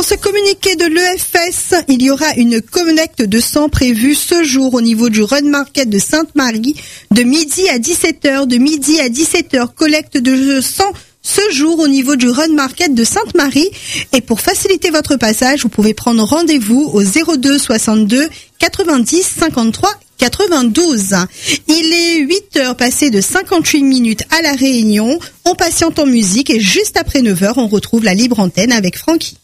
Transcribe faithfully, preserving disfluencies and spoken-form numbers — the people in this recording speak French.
Dans ce communiqué de l'E F S, il y aura une collecte de sang prévue ce jour au niveau du Run Market de Sainte-Marie de midi à dix-sept heures. De midi à dix-sept heures, collecte de sang ce jour au niveau du Run Market de Sainte-Marie. Et pour faciliter votre passage, vous pouvez prendre rendez-vous au zéro deux soixante-deux quatre-vingt-dix cinquante-trois quatre-vingt-douze. Il est huit heures passées de cinquante-huit minutes à La Réunion. On patiente en musique et juste après neuf heures, on retrouve la libre antenne avec Francky.